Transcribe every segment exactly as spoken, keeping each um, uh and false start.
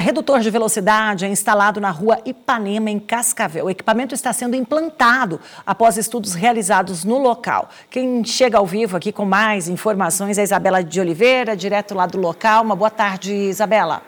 redutor de velocidade é instalado na rua Ipanema, em Cascavel. O equipamento está sendo implantado após estudos realizados no local. Quem chega ao vivo aqui com mais informações é a Isabela de Oliveira, direto lá do local. Uma boa tarde, Isabela.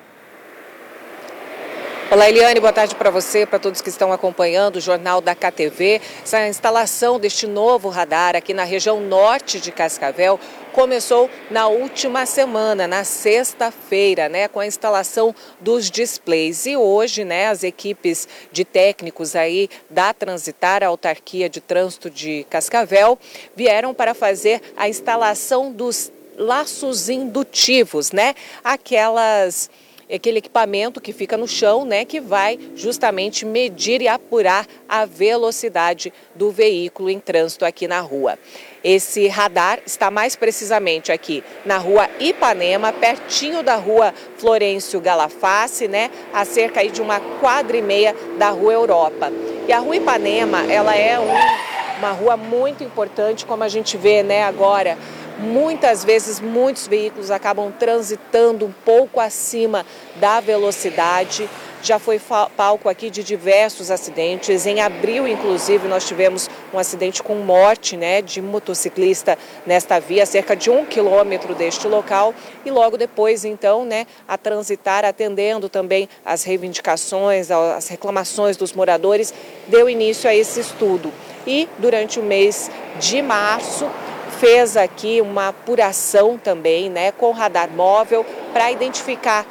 Olá, Eliane, boa tarde para você, para todos que estão acompanhando o Jornal da K T V. Essa instalação deste novo radar aqui na região norte de Cascavel começou na última semana, na sexta-feira, né, com a instalação dos displays. E hoje, né, as equipes de técnicos aí da Transitar, a Autarquia de Trânsito de Cascavel, vieram para fazer a instalação dos laços indutivos, né, aquelas... aquele equipamento que fica no chão, né, que vai justamente medir e apurar a velocidade do veículo em trânsito aqui na rua. Esse radar está mais precisamente aqui na rua Ipanema, pertinho da rua Florencio Galafassi, né, a cerca aí de uma quadra e meia da rua Europa. E a rua Ipanema, ela é um, uma rua muito importante, como a gente vê, né, agora. Muitas vezes, muitos veículos acabam transitando um pouco acima da velocidade. Já foi palco aqui de diversos acidentes. Em abril, inclusive, nós tivemos um acidente com morte, né, de motociclista nesta via, cerca de um quilômetro deste local. E logo depois, então, né, a Transitar, atendendo também as reivindicações, as reclamações dos moradores, deu início a esse estudo. E durante o mês de março, fez aqui uma apuração também, né, com radar móvel para identificar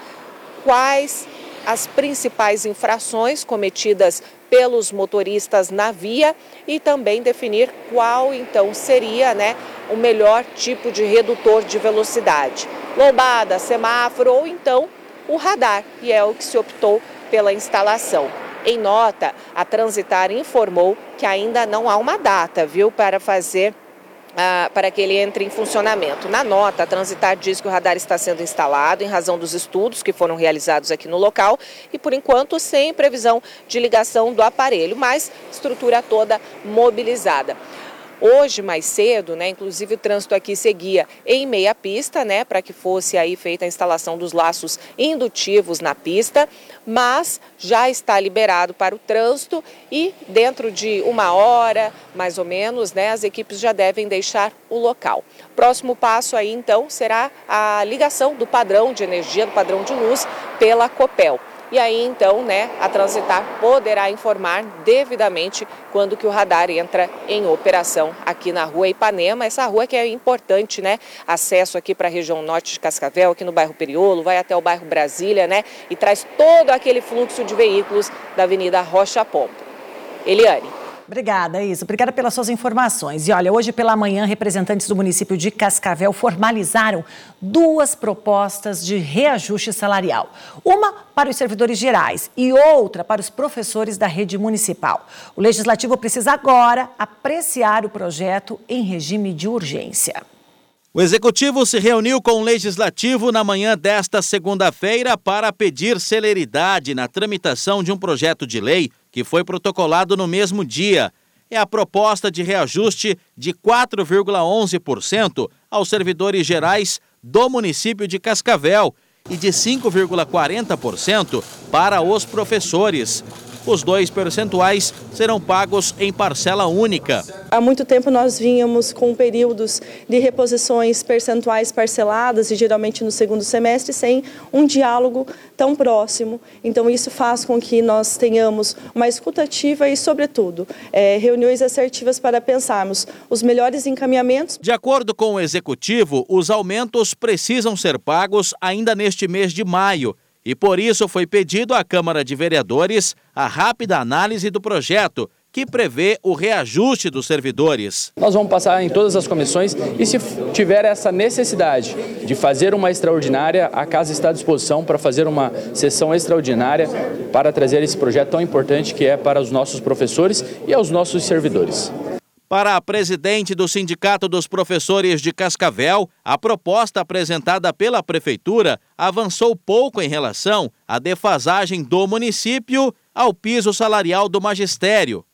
quais as principais infrações cometidas pelos motoristas na via e também definir qual então seria, né, o melhor tipo de redutor de velocidade. Lombada, semáforo ou então o radar, e é o que se optou pela instalação. Em nota, a Transitar informou que ainda não há uma data, viu, para fazer Ah, para que ele entre em funcionamento. Na nota, a Transitar diz que o radar está sendo instalado em razão dos estudos que foram realizados aqui no local e, por enquanto, sem previsão de ligação do aparelho, mas estrutura toda mobilizada. Hoje, mais cedo, né, inclusive o trânsito aqui seguia em meia pista, né, para que fosse aí feita a instalação dos laços indutivos na pista, mas já está liberado para o trânsito e dentro de uma hora, mais ou menos, né, as equipes já devem deixar o local. Próximo passo aí, então, será a ligação do padrão de energia, do padrão de luz, pela Copel. E aí, então, né, a Transitar poderá informar devidamente quando que o radar entra em operação aqui na rua Ipanema. Essa rua que é importante, né, acesso aqui para a região norte de Cascavel, aqui no bairro Periolo, vai até o bairro Brasília, né, e traz todo aquele fluxo de veículos da Avenida Rocha Pombo. Eliane. Obrigada, Isa. Obrigada pelas suas informações. E olha, hoje pela manhã, representantes do município de Cascavel formalizaram duas propostas de reajuste salarial. Uma para os servidores gerais e outra para os professores da rede municipal. O Legislativo precisa agora apreciar o projeto em regime de urgência. O Executivo se reuniu com o Legislativo na manhã desta segunda-feira para pedir celeridade na tramitação de um projeto de lei que foi protocolado no mesmo dia. É a proposta de reajuste de quatro vírgula onze por cento aos servidores gerais do município de Cascavel e de cinco vírgula quarenta por cento para os professores. Os dois percentuais serão pagos em parcela única. Há muito tempo nós vínhamos com períodos de reposições percentuais parceladas e geralmente no segundo semestre sem um diálogo tão próximo. Então isso faz com que nós tenhamos uma escuta ativa e, sobretudo, é, reuniões assertivas para pensarmos os melhores encaminhamentos. De acordo com o Executivo, os aumentos precisam ser pagos ainda neste mês de maio. E por isso foi pedido à Câmara de Vereadores a rápida análise do projeto, que prevê o reajuste dos servidores. Nós vamos passar em todas as comissões e, se tiver essa necessidade de fazer uma extraordinária, a Casa está à disposição para fazer uma sessão extraordinária para trazer esse projeto tão importante que é para os nossos professores e aos nossos servidores. Para a presidente do Sindicato dos Professores de Cascavel, a proposta apresentada pela Prefeitura avançou pouco em relação à defasagem do município ao piso salarial do magistério.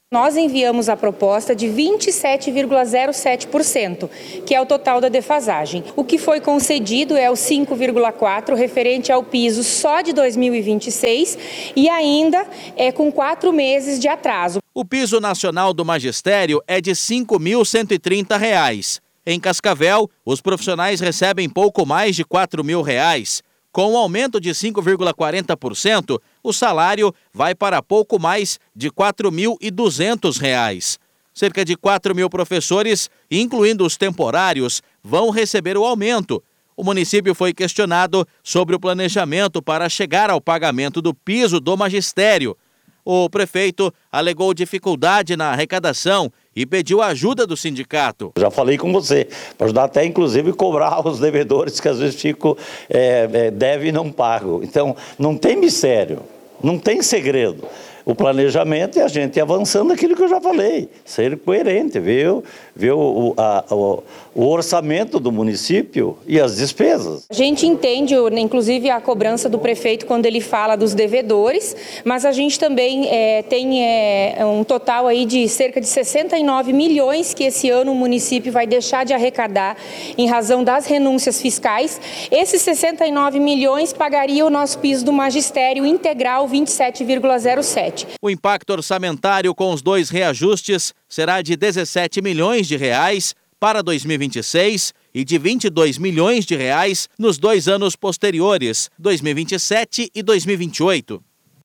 Nós enviamos a proposta de vinte e sete vírgula zero sete por cento, que é o total da defasagem. O que foi concedido é o cinco vírgula quatro por cento referente ao piso só de dois mil e vinte e seis e ainda é com quatro meses de atraso. O piso nacional do magistério é de cinco mil cento e trinta reais. Em Cascavel, os profissionais recebem pouco mais de quatro mil reais. Com um aumento de cinco vírgula quarenta por cento, o salário vai para pouco mais de quatro mil e duzentos reais. Cerca de quatro mil professores, incluindo os temporários, vão receber o aumento. O município foi questionado sobre o planejamento para chegar ao pagamento do piso do magistério. O prefeito alegou dificuldade na arrecadação e pediu a ajuda do sindicato. Já falei com você, para ajudar até inclusive cobrar os devedores que às vezes ficam, é, é, deve e não pagam. Então, não tem mistério, não tem segredo. O planejamento é a gente avançando aquilo que eu já falei, ser coerente, ver, ver o, a, o, o orçamento do município e as despesas. A gente entende, inclusive, a cobrança do prefeito quando ele fala dos devedores, mas a gente também é, tem é, um total aí de cerca de sessenta e nove milhões que esse ano o município vai deixar de arrecadar em razão das renúncias fiscais. Esses sessenta e nove milhões pagariam o nosso piso do magistério integral vinte e sete vírgula zero sete. O impacto orçamentário com os dois reajustes será de dezessete milhões de reais para dois mil e vinte e seis e de vinte e dois milhões de reais nos dois anos posteriores, dois mil e vinte e sete e dois mil e vinte e oito.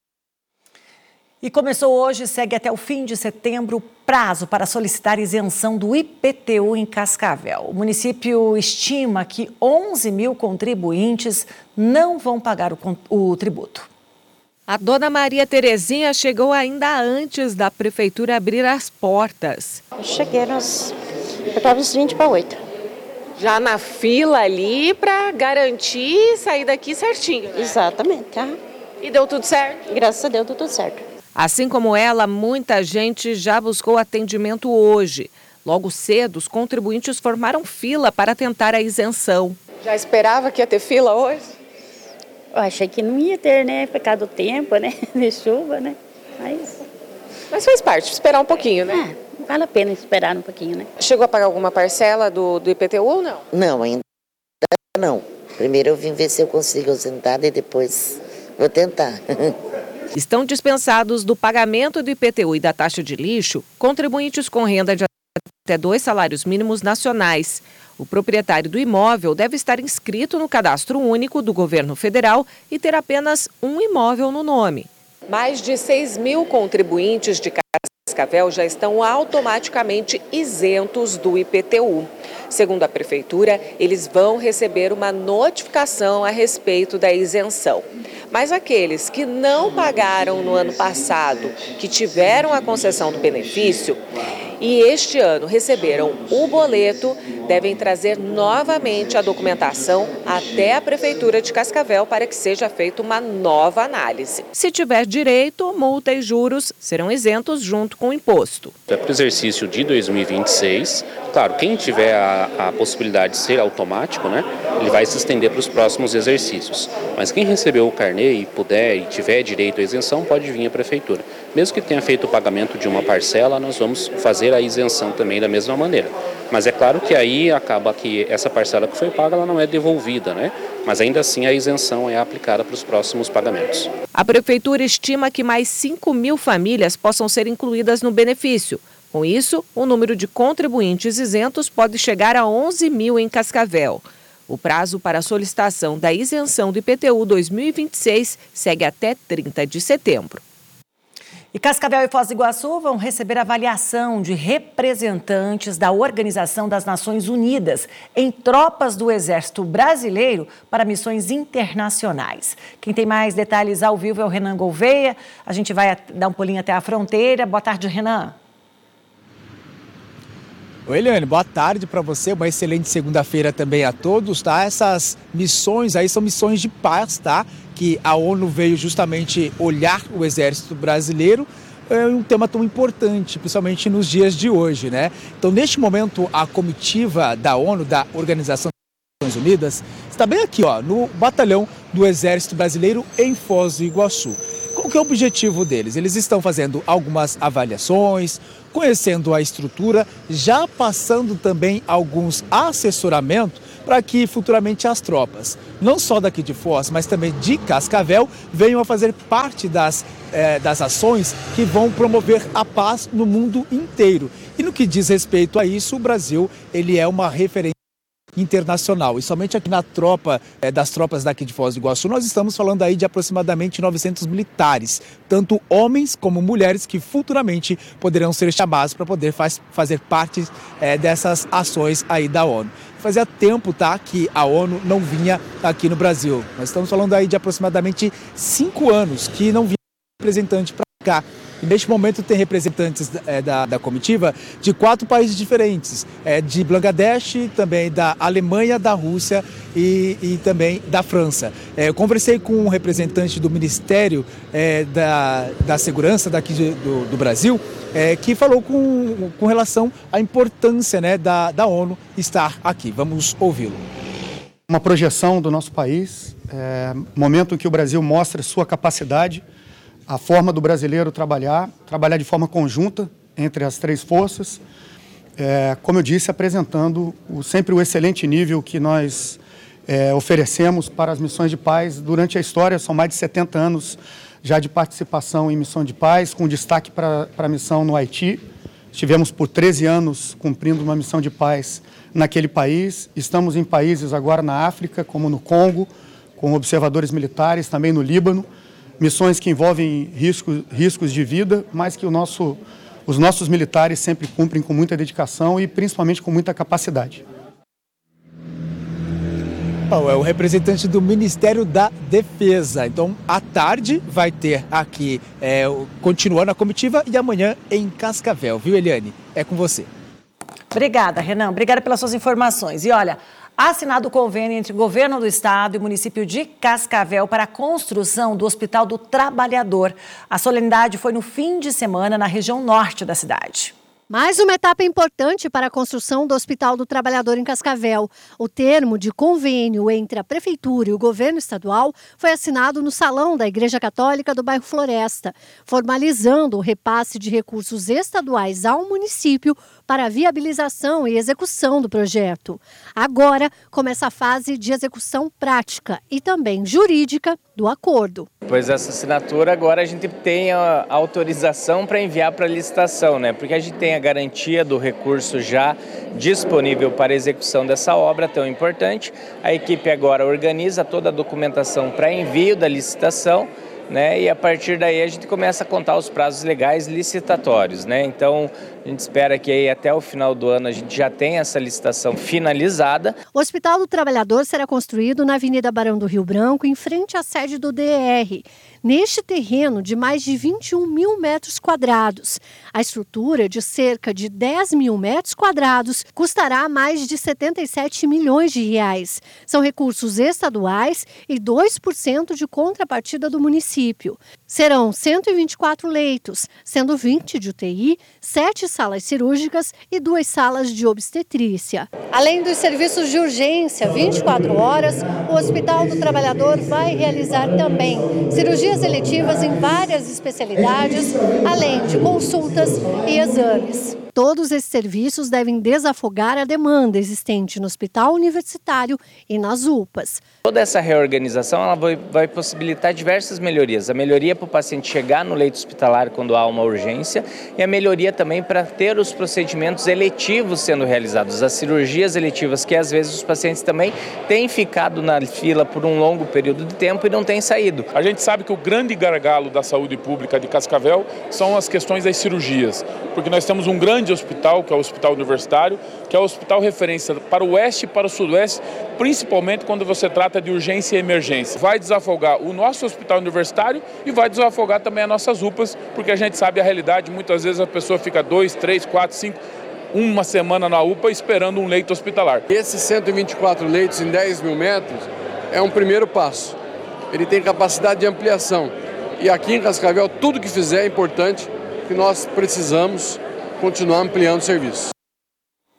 E começou hoje, segue até o fim de setembro, o prazo para solicitar isenção do I P T U em Cascavel. O município estima que onze mil contribuintes não vão pagar o, o tributo. A dona Maria Terezinha chegou ainda antes da prefeitura abrir as portas. Eu cheguei nos... Eu estava uns vinte para oito. Já na fila ali para garantir sair daqui certinho, né? Exatamente. Ah. E deu tudo certo? Graças a Deus deu tudo certo. Assim como ela, muita gente já buscou atendimento hoje. Logo cedo, os contribuintes formaram fila para tentar a isenção. Já esperava que ia ter fila hoje? Eu achei que não ia ter, né? Por causa do tempo, né? De chuva, né? Mas... Mas faz parte, esperar um pouquinho, né? Ah, vale a pena esperar um pouquinho, né? Chegou a pagar alguma parcela do, do I P T U ou não? Não, ainda não. Primeiro eu vim ver se eu consigo ausentar e depois vou tentar. Estão dispensados do pagamento do I P T U e da taxa de lixo contribuintes com renda de até dois salários mínimos nacionais. O proprietário do imóvel deve estar inscrito no cadastro único do governo federal e ter apenas um imóvel no nome. Mais de seis mil contribuintes de Cascavel já estão automaticamente isentos do I P T U. Segundo a prefeitura, eles vão receber uma notificação a respeito da isenção. Mas aqueles que não pagaram no ano passado, que tiveram a concessão do benefício e este ano receberam o boleto, devem trazer novamente a documentação até a Prefeitura de Cascavel para que seja feita uma nova análise. Se tiver direito, multa e juros serão isentos junto com o imposto. É para o exercício de dois mil e vinte e seis, claro, quem tiver a, a possibilidade de ser automático, né, ele vai se estender para os próximos exercícios. Mas quem recebeu o carnê e puder e tiver direito à isenção, pode vir à Prefeitura. Mesmo que tenha feito o pagamento de uma parcela, nós vamos fazer a isenção também da mesma maneira. Mas é claro que aí acaba que essa parcela que foi paga, ela não é devolvida, né? Mas ainda assim a isenção é aplicada para os próximos pagamentos. A Prefeitura estima que mais cinco mil famílias possam ser incluídas no benefício. Com isso, o número de contribuintes isentos pode chegar a onze mil em Cascavel. O prazo para a solicitação da isenção do I P T U dois mil e vinte e seis segue até trinta de setembro. E Cascavel e Foz do Iguaçu vão receber avaliação de representantes da Organização das Nações Unidas em tropas do Exército Brasileiro para missões internacionais. Quem tem mais detalhes ao vivo é o Renan Gouveia. A gente vai dar um pulinho até a fronteira. Boa tarde, Renan. Oi, Eliane, boa tarde para você, uma excelente segunda-feira também a todos, tá? Essas missões aí são missões de paz, tá? Que a ONU veio justamente olhar o Exército Brasileiro, é um tema tão importante, principalmente nos dias de hoje, né? Então, neste momento, a comitiva da ONU, da Organização das Nações Unidas, está bem aqui, ó, no batalhão do Exército Brasileiro em Foz do Iguaçu. Qual que é o objetivo deles? Eles estão fazendo algumas avaliações, conhecendo a estrutura, já passando também alguns assessoramentos para que futuramente as tropas, não só daqui de Foz, mas também de Cascavel, venham a fazer parte das, eh, das ações que vão promover a paz no mundo inteiro. E no que diz respeito a isso, o Brasil ele é uma referência internacional. E somente aqui na tropa, é, das tropas daqui de Foz do Iguaçu, nós estamos falando aí de aproximadamente novecentos militares, tanto homens como mulheres, que futuramente poderão ser chamados para poder faz, fazer parte é, dessas ações aí da ONU. Fazia tempo, tá, que a ONU não vinha aqui no Brasil. Nós estamos falando aí de aproximadamente cinco anos que não vinha representante para cá. E neste momento tem representantes é, da, da comitiva de quatro países diferentes, é, de Bangladesh, também da Alemanha, da Rússia e, e também da França. É, eu conversei com um representante do Ministério é, da, da Segurança daqui de, do, do Brasil, é, que falou com, com relação à importância, né, da, da ONU estar aqui. Vamos ouvi-lo. Uma projeção do nosso país, é, momento em que o Brasil mostra sua capacidade, a forma do brasileiro trabalhar, trabalhar de forma conjunta entre as três forças, é, como eu disse, apresentando o, sempre o excelente nível que nós é, oferecemos para as missões de paz durante a história. São mais de setenta anos já de participação em missão de paz, com destaque para, para a missão no Haiti. Estivemos por treze anos cumprindo uma missão de paz naquele país. Estamos em países agora na África, como no Congo, com observadores militares, também no Líbano. Missões que envolvem riscos, riscos de vida, mas que o nosso, os nossos militares sempre cumprem com muita dedicação e principalmente com muita capacidade. Bom, é o representante do Ministério da Defesa. Então, à tarde vai ter aqui, é, continuando a comitiva, e amanhã em Cascavel, viu, Eliane? É com você. Obrigada, Renan. Obrigada pelas suas informações. E olha, assinado o convênio entre o governo do estado e o município de Cascavel para a construção do Hospital do Trabalhador. A solenidade foi no fim de semana na região norte da cidade. Mais uma etapa importante para a construção do Hospital do Trabalhador em Cascavel. O termo de convênio entre a Prefeitura e o governo estadual foi assinado no Salão da Igreja Católica do bairro Floresta, formalizando o repasse de recursos estaduais ao município para a viabilização e execução do projeto. Agora começa a fase de execução prática e também jurídica do acordo. Pois essa assinatura, agora a gente tem a autorização para enviar para a licitação, né? Porque a gente tem a garantia do recurso já disponível para a execução dessa obra tão importante. A equipe agora organiza toda a documentação para envio da licitação, né? E a partir daí a gente começa a contar os prazos legais licitatórios, né? Então a gente espera que aí até o final do ano a gente já tenha essa licitação finalizada. O Hospital do Trabalhador será construído na Avenida Barão do Rio Branco, em frente à sede do D R. Neste terreno de mais de vinte e um mil metros quadrados. A estrutura, de cerca de dez mil metros quadrados, custará mais de setenta e sete milhões de reais. São recursos estaduais e dois por cento de contrapartida do município. Serão cento e vinte e quatro leitos, sendo vinte de U T I, sete salas cirúrgicas e duas salas de obstetrícia. Além dos serviços de urgência vinte e quatro horas, o Hospital do Trabalhador vai realizar também cirurgias eletivas em várias especialidades, além de consultas e exames. Todos esses serviços devem desafogar a demanda existente no hospital universitário e nas U P As. Toda essa reorganização ela vai, vai possibilitar diversas melhorias. A melhoria para o paciente chegar no leito hospitalar quando há uma urgência e a melhoria também para ter os procedimentos eletivos sendo realizados, as cirurgias eletivas que às vezes os pacientes também têm ficado na fila por um longo período de tempo e não têm saído. A gente sabe que o grande gargalo da saúde pública de Cascavel são as questões das cirurgias, porque nós temos um grande hospital, que é o Hospital Universitário, que é o hospital referência para o oeste e para o sudoeste, principalmente quando você trata de urgência e emergência. Vai desafogar o nosso hospital universitário e vai desafogar também as nossas U P As, porque a gente sabe a realidade, muitas vezes a pessoa fica dois, três, quatro, cinco, uma semana na U P A esperando um leito hospitalar. Esses cento e vinte e quatro leitos em dez mil metros é um primeiro passo. Ele tem capacidade de ampliação. E aqui em Cascavel, tudo que fizer é importante, que nós precisamos continuar ampliando o serviço.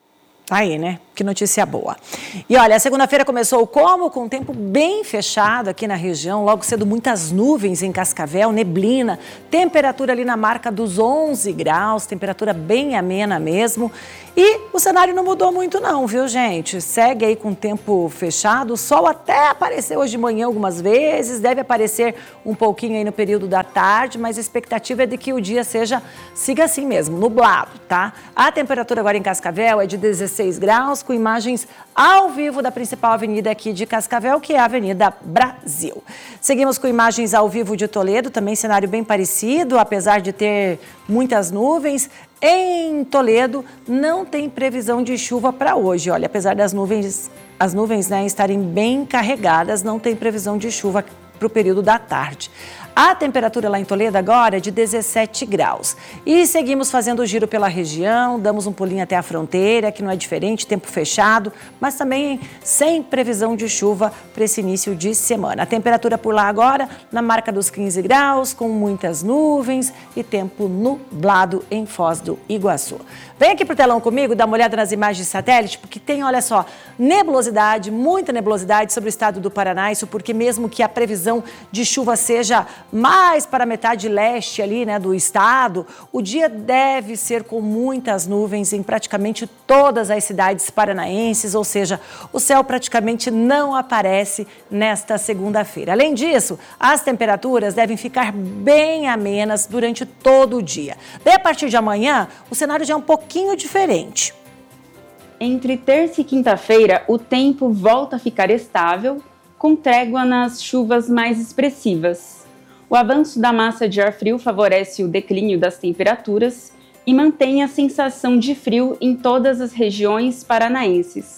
Aí, né? Que notícia boa. E olha, a segunda-feira começou como? Com o tempo bem fechado aqui na região, logo cedo muitas nuvens em Cascavel, neblina, temperatura ali na marca dos onze graus, temperatura bem amena mesmo. E o cenário não mudou muito não, viu, gente? Segue aí com o tempo fechado, o sol até apareceu hoje de manhã algumas vezes, deve aparecer um pouquinho aí no período da tarde, mas a expectativa é de que o dia seja, siga assim mesmo, nublado, tá? A temperatura agora em Cascavel é de dezesseis graus, com imagens ao vivo da principal avenida aqui de Cascavel, que é a Avenida Brasil. Seguimos com imagens ao vivo de Toledo, também cenário bem parecido, apesar de ter muitas nuvens. Em Toledo não tem previsão de chuva para hoje. Olha, apesar das nuvens, as nuvens né, estarem bem carregadas, não tem previsão de chuva para o período da tarde. A temperatura lá em Toledo agora é de dezessete graus. E seguimos fazendo o giro pela região, damos um pulinho até a fronteira, que não é diferente, tempo fechado, mas também sem previsão de chuva para esse início de semana. A temperatura por lá agora na marca dos quinze graus, com muitas nuvens e tempo nublado em Foz do Iguaçu. Vem aqui pro telão comigo, dá uma olhada nas imagens de satélite, porque tem, olha só, nebulosidade, muita nebulosidade sobre o estado do Paraná, isso porque mesmo que a previsão de chuva seja mais para a metade leste ali, né, do estado, o dia deve ser com muitas nuvens em praticamente todas as cidades paranaenses, ou seja, o céu praticamente não aparece nesta segunda-feira. Além disso, as temperaturas devem ficar bem amenas durante todo o dia. Daí, a partir de amanhã, o cenário já é um pouquinho diferente. Entre terça e quinta-feira, o tempo volta a ficar estável, com trégua nas chuvas mais expressivas. O avanço da massa de ar frio favorece o declínio das temperaturas e mantém a sensação de frio em todas as regiões paranaenses.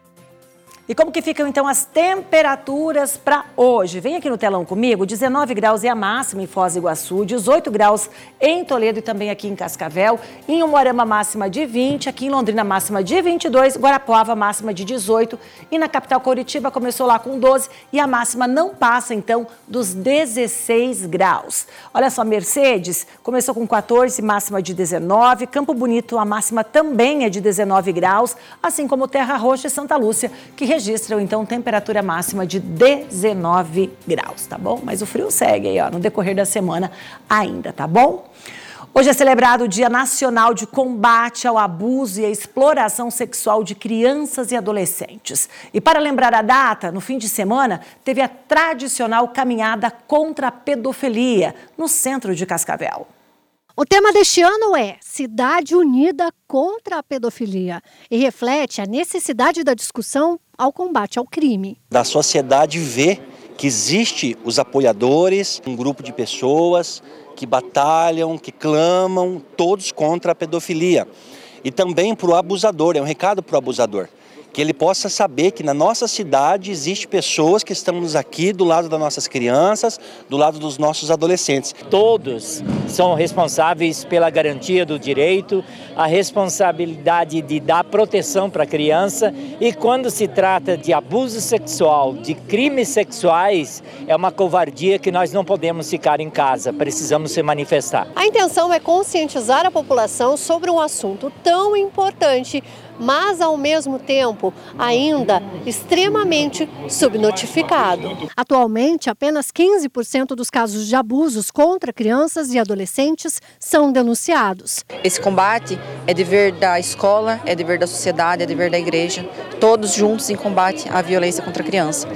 E como que ficam então as temperaturas para hoje? Vem aqui no telão comigo, dezenove graus é a máxima em Foz do Iguaçu, dezoito graus em Toledo e também aqui em Cascavel, em Umuarama máxima de vinte, aqui em Londrina máxima de vinte e dois, Guarapuava máxima de dezoito e na capital Curitiba começou lá com doze e a máxima não passa então dos dezesseis graus. Olha só, Mercedes começou com quatorze, máxima de dezenove, Campo Bonito a máxima também é de dezenove graus, assim como Terra Roxa e Santa Lúcia, que registram, então, temperatura máxima de dezenove graus, tá bom? Mas o frio segue aí, ó, no decorrer da semana ainda, tá bom? Hoje é celebrado o Dia Nacional de Combate ao Abuso e à Exploração Sexual de Crianças e Adolescentes. E para lembrar a data, no fim de semana, teve a tradicional caminhada contra a pedofilia no centro de Cascavel. O tema deste ano é Cidade Unida contra a Pedofilia e reflete a necessidade da discussão ao combate ao crime. Da sociedade ver que existe os apoiadores, um grupo de pessoas que batalham, que clamam, todos contra a pedofilia. E também para o abusador, é um recado para o abusador, que ele possa saber que na nossa cidade existe pessoas que estamos aqui do lado das nossas crianças, do lado dos nossos adolescentes. Todos são responsáveis pela garantia do direito, a responsabilidade de dar proteção para a criança e quando se trata de abuso sexual, de crimes sexuais, é uma covardia que nós não podemos ficar em casa, precisamos se manifestar. A intenção é conscientizar a população sobre um assunto tão importante, mas ao mesmo tempo ainda extremamente subnotificado. Atualmente, apenas quinze por cento dos casos de abusos contra crianças e adolescentes são denunciados. Esse combate é dever da escola, é dever da sociedade, é dever da igreja, todos juntos em combate à violência contra a criança.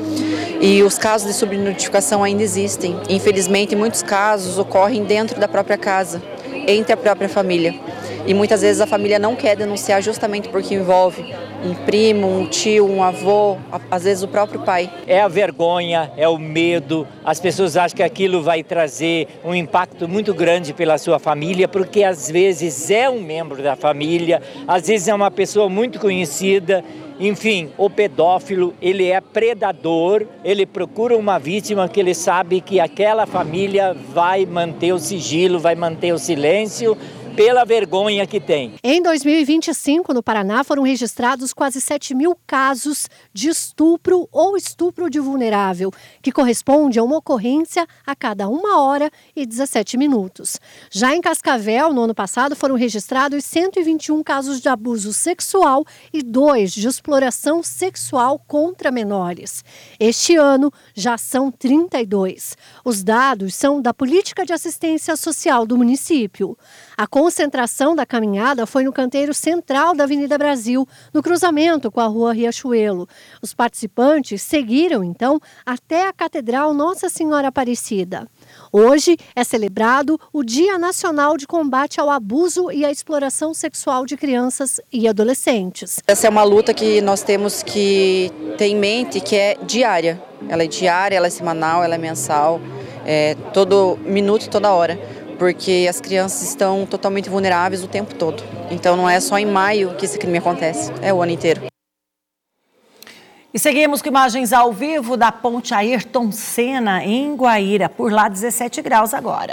E os casos de subnotificação ainda existem. Infelizmente, muitos casos ocorrem dentro da própria casa, entre a própria família. E muitas vezes a família não quer denunciar justamente porque envolve um primo, um tio, um avô, às vezes o próprio pai. É a vergonha, é o medo, as pessoas acham que aquilo vai trazer um impacto muito grande pela sua família, porque às vezes é um membro da família, às vezes é uma pessoa muito conhecida. Enfim, o pedófilo, ele é predador, ele procura uma vítima que ele sabe que aquela família vai manter o sigilo, vai manter o silêncio, pela vergonha que tem. Em dois mil e vinte e cinco, no Paraná, foram registrados quase sete mil casos de estupro ou estupro de vulnerável, que corresponde a uma ocorrência a cada uma hora e dezessete minutos. Já em Cascavel, no ano passado, foram registrados cento e vinte e um casos de abuso sexual e dois de exploração sexual contra menores. Este ano, já são trinta e dois. Os dados são da Política de Assistência Social do município. A concentração da caminhada foi no canteiro central da Avenida Brasil, no cruzamento com a Rua Riachuelo. Os participantes seguiram, então, até a Catedral Nossa Senhora Aparecida. Hoje é celebrado o Dia Nacional de Combate ao Abuso e à Exploração Sexual de Crianças e Adolescentes. Essa é uma luta que nós temos que ter em mente, que é diária. Ela é diária, ela é semanal, ela é mensal, é todo minuto, toda hora, porque as crianças estão totalmente vulneráveis o tempo todo. Então não é só em maio que esse crime acontece, é o ano inteiro. E seguimos com imagens ao vivo da Ponte Ayrton Senna, em Guaíra, por lá dezessete graus agora.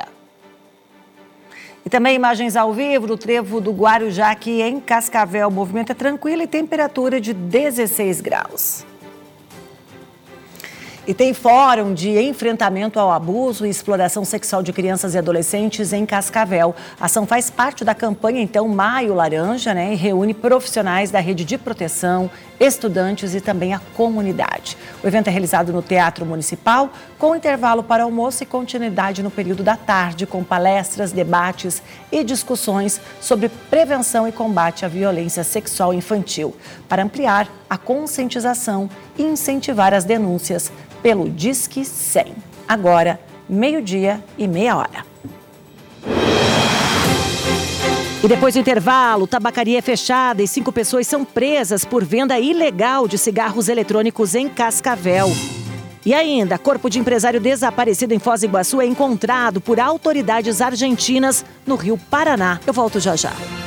E também imagens ao vivo do trevo do Guarujá, que em Cascavel o movimento é tranquilo e temperatura de dezesseis graus. E tem fórum de enfrentamento ao abuso e exploração sexual de crianças e adolescentes em Cascavel. A ação faz parte da campanha, então, Maio Laranja, né, e reúne profissionais da rede de proteção, estudantes e também a comunidade. O evento é realizado no Teatro Municipal, com intervalo para almoço e continuidade no período da tarde, com palestras, debates e discussões sobre prevenção e combate à violência sexual infantil, para ampliar a conscientização e incentivar as denúncias pelo Disque cem. Agora, meio-dia e meia hora. E depois do intervalo, tabacaria é fechada e cinco pessoas são presas por venda ilegal de cigarros eletrônicos em Cascavel. E ainda, corpo de empresário desaparecido em Foz do Iguaçu é encontrado por autoridades argentinas no Rio Paraná. Eu volto já já.